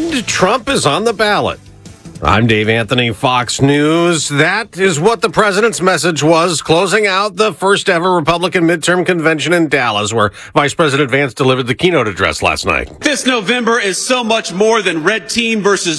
And Trump is on the ballot. I'm Dave Anthony, Fox News. That is what the president's message was, closing out the first ever Republican midterm convention in Dallas, where Vice President Vance delivered the keynote address last night. This November is so much more than red team versus